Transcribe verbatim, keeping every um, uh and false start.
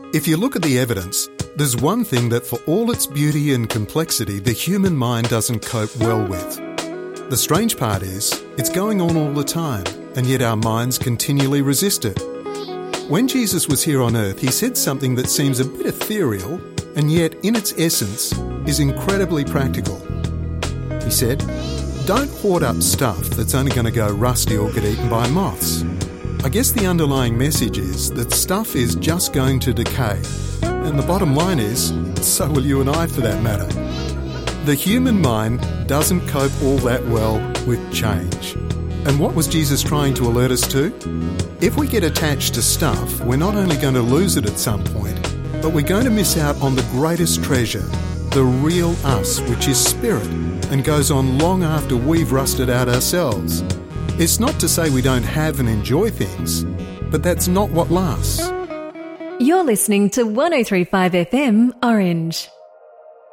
If you look at the evidence, there's one thing that for all its beauty and complexity, the human mind doesn't cope well with. The strange part is, it's going on all the time, and yet our minds continually resist it. When Jesus was here on earth, he said something that seems a bit ethereal, and yet in its essence is incredibly practical. He said, "Don't hoard up stuff that's only going to go rusty or get eaten by moths." I guess the underlying message is that stuff is just going to decay. And the bottom line is, so will you and I for that matter. The human mind doesn't cope all that well with change. And what was Jesus trying to alert us to? If we get attached to stuff, we're not only going to lose it at some point, but we're going to miss out on the greatest treasure, the real us, which is spirit, and goes on long after we've rusted out ourselves. It's not to say we don't have and enjoy things, but that's not what lasts. You're listening to one oh three point five F M Orange.